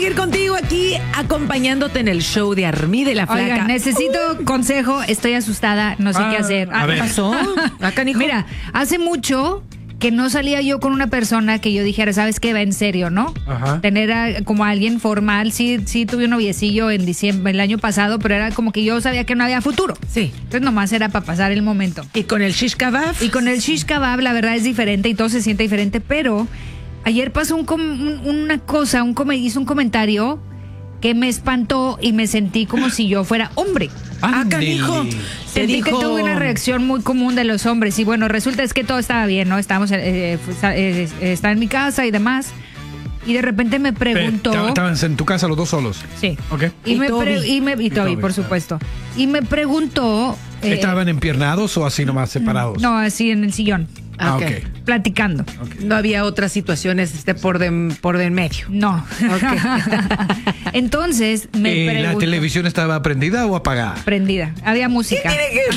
seguir contigo aquí, acompañándote en el show de Armida y la Flaca. Oigan, necesito consejo, estoy asustada, no sé qué hacer. ¿Qué pasó? Canijo. Mira, hace mucho que no salía yo con una persona que yo dijera, ¿sabes qué? Va en serio, ¿no? Ajá. Tener como alguien formal. Sí tuve un noviecillo en diciembre, el año pasado, pero era como que yo sabía que no había futuro. Sí. Entonces nomás era para pasar el momento. ¿Y con el shish kebab? Y con el shish kebab la verdad es diferente y todo se siente diferente, pero ayer pasó hizo un comentario que me espantó y me sentí como si yo fuera hombre. Canijo. Sentí que tuve una reacción muy común de los hombres y bueno, resulta es que todo estaba bien, ¿no? Estaba en mi casa y demás. Y de repente me preguntó... ¿Estaban en tu casa los dos solos? Sí. Ok. Y Toby, por claro. supuesto. Y me preguntó... ¿Estaban empiernados o así nomás separados? No, así en el sillón. Ok. Platicando. No había otras situaciones por de en medio. No. Entonces me preguntó... ¿La televisión estaba prendida o apagada? Prendida. Había música.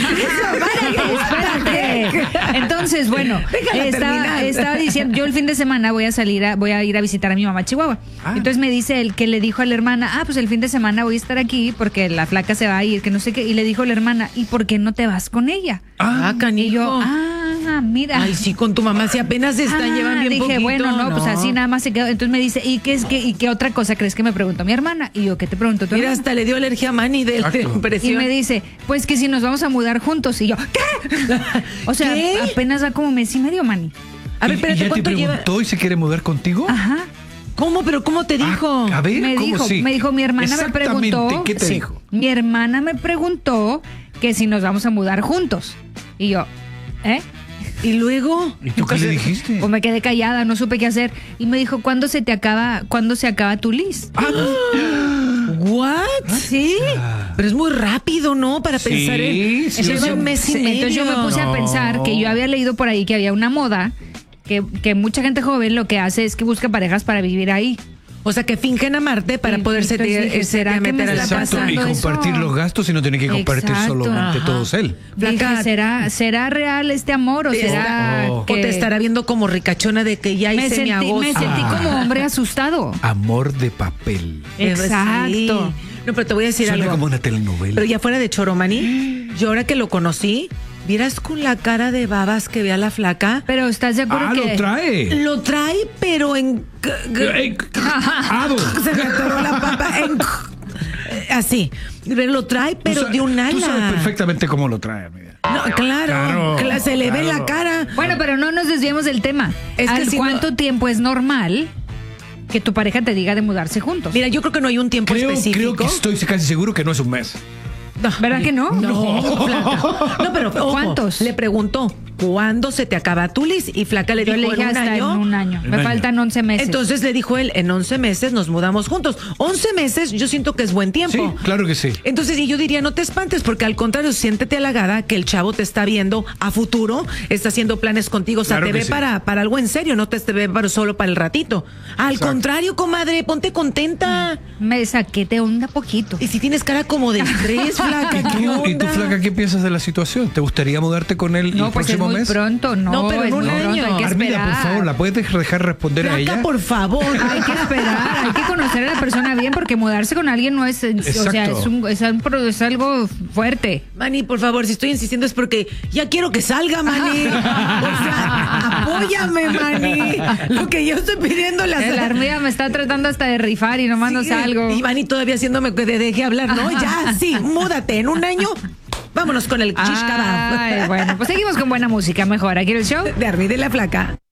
Espérate. Entonces, bueno, estaba diciendo, yo el fin de semana voy a ir a visitar a mi mamá a Chihuahua. Entonces me dice él que le dijo a la hermana, pues el fin de semana voy a estar aquí porque la Flaca se va a ir, que no sé qué. Y le dijo a la hermana, ¿y por qué no te vas con ella? Canijo. Y yo, mira. Ay, sí, con tu mamá si apenas se están llevando bien dije, poquito. bueno, pues así nada más se quedó. Entonces me dice, ¿y qué otra cosa crees que me preguntó mi hermana? Y yo, ¿qué te preguntó tu Mira, hermana? hasta le dio alergia a Manny de impresión. Y me dice, pues que si nos vamos a mudar juntos. Y yo, ¿qué? O sea, ¿Qué? apenas va como mes y medio, Manny. A ver, ¿Y espérate, ya te ¿cuánto lleva? preguntó y se quiere mudar contigo? Ajá. ¿Cómo? ¿Pero cómo te dijo? A ver, Me ¿cómo sí? dijo, mi hermana me preguntó. ¿Qué te dijo? Mi hermana me preguntó que si nos vamos a mudar juntos. Y yo, ¿Y luego? ¿Y tú qué le dijiste? Pues me quedé callada, no supe qué hacer. Y me dijo, ¿cuándo se acaba tu list? ¿What? Sí. Pero es muy rápido, ¿no? Para Sí, pensar en... sí, Eso sí. es un mes y medio. Entonces yo me puse a pensar que yo había leído por ahí que había una moda que mucha gente joven lo que hace es que busca parejas para vivir ahí. O sea, que fingen amarte para Sí, poderse entonces dije, ¿será que meter me a la está Exacto, casa. y pasando compartir eso? los gastos y no tiene que compartir Exacto. solamente Ajá. todos él. Dije, Flaca, ¿será real este amor o será Oh. o te estará viendo como ricachona de que ya me hice mi sentí agosto. como hombre asustado. Amor de papel. Exacto. Sí. No, pero te voy a decir Suena algo. como una telenovela. Pero ya fuera de Choromani, yo ahora que lo conocí, ¿vieras con la cara de babas que ve a la Flaca? Pero ¿estás de acuerdo que lo trae. Lo trae, pero en... Se me atoró la papa en... Así. Lo trae, pero de un ala. Tú sabes perfectamente cómo lo trae, amiga. No, claro, se le ve la cara. Bueno, pero no nos desviemos del tema. Es que ¿Al si cuánto tiempo es normal que tu pareja te diga de mudarse juntos? Mira, yo creo que no hay un tiempo específico. Creo que estoy casi seguro que no es un mes. ¿Verdad que no? No, Flaca. No, pero ojo, ¿Cuántos? Le preguntó, ¿cuándo se te acaba tu list? Y Flaca le Yo dijo, le dije ¿en un hasta año? en un año. En Me un faltan 11 meses. Entonces le dijo él, en 11 meses nos mudamos juntos. 11 meses yo siento que es buen tiempo. Sí, claro que sí. Entonces, y yo diría, no te espantes, porque al contrario, siéntete halagada que el chavo te está viendo a futuro, está haciendo planes contigo, o sea, Claro te que ve sí. para algo en serio, no te ve solo para el ratito. Al Exacto. contrario, comadre, ponte contenta. Me saqué de onda poquito. Y si tienes cara como de estrés, Flaca, ¿qué onda? ¿Y tú, Flaca, qué piensas de la situación? ¿Te gustaría mudarte con él No, el pues es próximo muy mes? pronto. No, pero en es un muy pronto, año. hay que Armida, esperar. por favor, ¿la puedes dejar responder a Flaca, ella? por favor. Hay que esperar, hay que conocer a la persona bien porque mudarse con alguien no es, o sea, Exacto. es algo fuerte. Manny, por favor, si estoy insistiendo es porque ya quiero que salga, Manny. O sea, apóyame, Manny. Lo que yo estoy pidiendo La Armida me está tratando hasta de rifar y nomás no salgo. Y Manny todavía haciéndome que deje hablar, ¿no? Ya, sí, múdate. En un año, vámonos con el shish kebab. Ay, bueno, pues seguimos con buena música mejor. Aquí en el show De Armida y la Flaca.